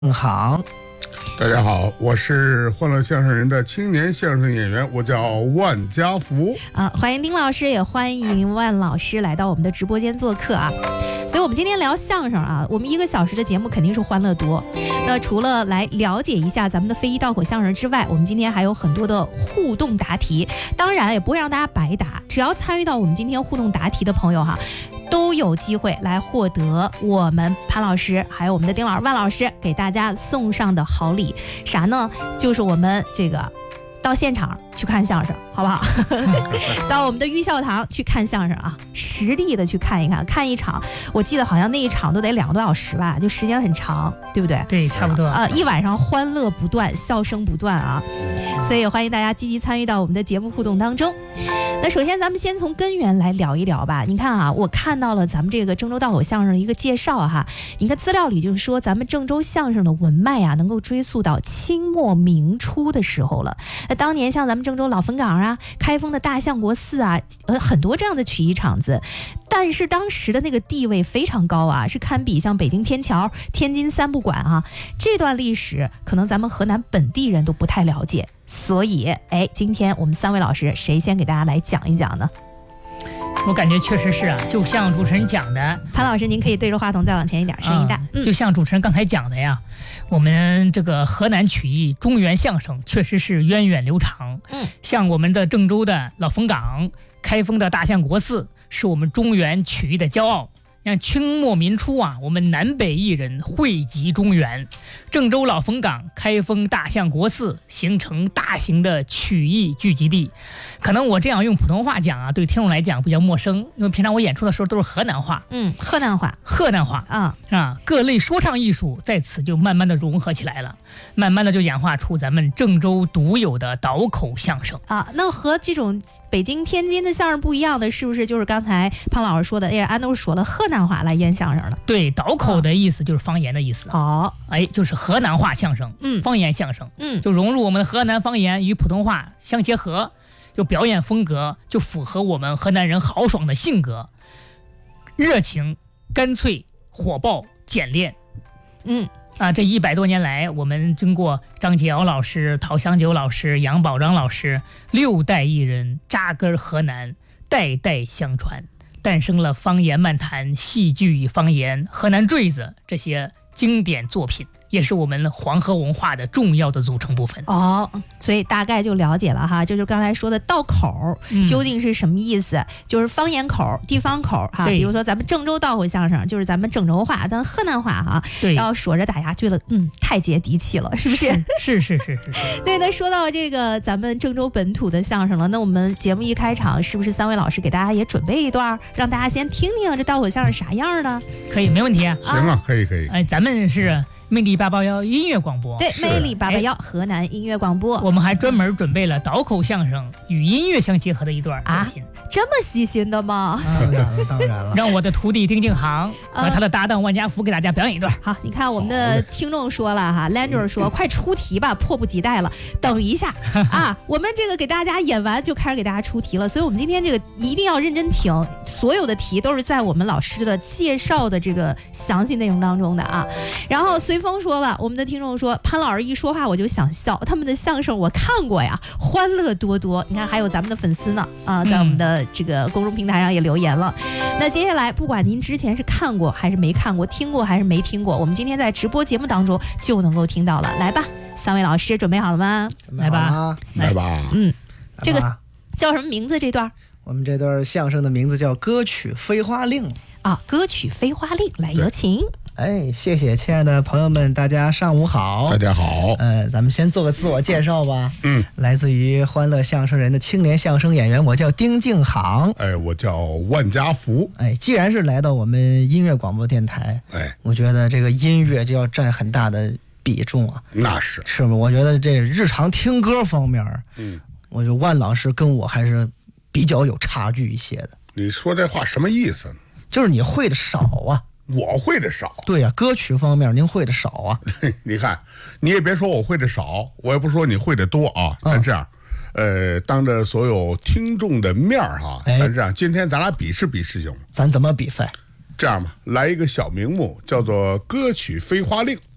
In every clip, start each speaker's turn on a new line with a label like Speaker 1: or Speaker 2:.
Speaker 1: 好，
Speaker 2: 大家好，我是欢乐相声人的青年相声演员，我叫万家福
Speaker 3: 欢迎丁老师，也欢迎万老师来到我们的直播间做客啊。所以我们今天聊相声啊，我们1个小时的节目肯定是欢乐多。那除了来了解一下咱们的非遗道口相声之外，我们今天还有很多的互动答题，当然也不会让大家白答，只要参与到我们今天互动答题的朋友哈，都有机会来获得我们潘老师还有我们的丁老师、万老师给大家送上的好礼。啥呢？就是我们这个到现场去看相声，好不好？到我们的玉孝堂去看相声啊，实地的去看一看，看一场，我记得好像那一场都得2个多小时吧，就时间很长，对不对？
Speaker 1: 对，差不多
Speaker 3: 一晚上欢乐不断，笑声不断啊！所以欢迎大家积极参与到我们的节目互动当中。那首先咱们先从根源来聊一聊吧。你看啊，我看到了咱们这个郑州道口相声的一个介绍哈，你看资料里就是说咱们郑州相声的文脉啊，能够追溯到清末明初的时候了。那当年像咱们郑州老坟岗啊、开封的大相国寺啊，很多这样的曲艺场子，但是当时的那个地位非常高啊，是堪比像北京天桥、天津三不管啊。这段历史可能咱们河南本地人都不太了解，所以今天我们3位老师谁先给大家来讲一讲呢？
Speaker 1: 我感觉确实是啊，就像主持人讲的，
Speaker 3: 潘老师您可以对着话筒再往前一点，声音大。
Speaker 1: 就像主持人刚才讲的呀，我们这个河南曲艺中原相声确实是源远流长。像我们的郑州的老坟岗、开封的大相国寺，是我们中原曲艺的骄傲。像清末民初啊，我们南北艺人汇集中原，郑州老坟岗、开封大相国寺形成大型的曲艺聚集地。可能我这样用普通话讲啊，对听众来讲比较陌生，因为平常我演出的时候都是河南话。
Speaker 3: 河南话
Speaker 1: 啊，各类说唱艺术在此就慢慢的融合起来了，慢慢的就演化出咱们郑州独有的岛口相声
Speaker 3: 啊。那和这种北京、天津的相声不一样的，是不是就是刚才潘老师说的，俺都说了河南话来演相声了？
Speaker 1: 对，岛口的意思就是方言的意思。就是河南话相声，方言相声，就融入我们的河南方言与普通话相结合，就表演风格就符合我们河南人豪爽的性格，热情、干脆、火爆、简练。这100多年来，我们经过张杰敖老师、陶香九老师、杨宝章老师6代艺人扎根河南，代代相传，诞生了方言漫谈、戏剧与方言、河南坠子这些经典作品，也是我们黄河文化的重要的组成部分。
Speaker 3: 所以大概就了解了哈，就是刚才说的道口究竟是什么意思，就是方言口、地方口哈。比如说咱们郑州道口相声就是咱们郑州话、咱河南话哈，然后说着大家觉得太接地气了，是不是？
Speaker 1: 是。
Speaker 3: 对，那说到这个咱们郑州本土的相声了，那我们节目一开场是不是3位老师给大家也准备一段，让大家先听听这道口相声啥样呢？
Speaker 1: 可以，没问题啊。
Speaker 2: 行啊，可以。
Speaker 1: 咱们是魅力881音乐广播，
Speaker 3: 对，魅力881河南音乐广播，
Speaker 1: 我们还专门准备了岛口相声与音乐相结合的一段作品。
Speaker 3: 这么细心的吗？
Speaker 4: 当然了，
Speaker 1: 让我的徒弟丁敬航和他的搭档万家福给大家表演一段。
Speaker 3: 好，你看我们的听众说了哈，Landry 说快出题吧，迫不及待了。等一下啊，我们这个给大家演完就开始给大家出题了，所以我们今天这个一定要认真听，所有的题都是在我们老师的介绍的这个详细内容当中的啊。然后随风说了，我们的听众说潘老师一说话我就想笑，他们的相声我看过呀，欢乐多多。你看还有咱们的粉丝呢在我们的这个公众平台上也留言了。那接下来不管您之前是看过还是没看过，听过还是没听过，我们今天在直播节目当中就能够听到了。来吧，3位老师准备好了吗？
Speaker 1: 来吧。
Speaker 3: 这个叫什么名字？这段
Speaker 4: 我们这段相声的名字叫歌曲飞花令
Speaker 3: 歌曲飞花令，来有请。
Speaker 4: 谢谢亲爱的朋友们，大家上午好。
Speaker 2: 大家好。
Speaker 4: 咱们先做个自我介绍吧。来自于欢乐相声人的青年相声演员，我叫丁敬航。
Speaker 2: 我叫万家福。
Speaker 4: 既然是来到我们音乐广播电台，我觉得这个音乐就要占很大的比重啊。
Speaker 2: 那是
Speaker 4: 吗？我觉得这日常听歌方面，我觉得万老师跟我还是比较有差距一些的。
Speaker 2: 你说这话什么意思呢？
Speaker 4: 就是你会的少啊。
Speaker 2: 我会的少。
Speaker 4: 对呀，歌曲方面您会的少啊。
Speaker 2: 你看，你也别说我会的少，我也不说你会的多啊。咱这样，当着所有听众的面哈，咱这样，今天咱俩比试比试行吗？
Speaker 4: 咱怎么比赛？
Speaker 2: 这样吧，来一个小名目，叫做歌曲飞花令。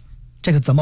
Speaker 4: 这个怎么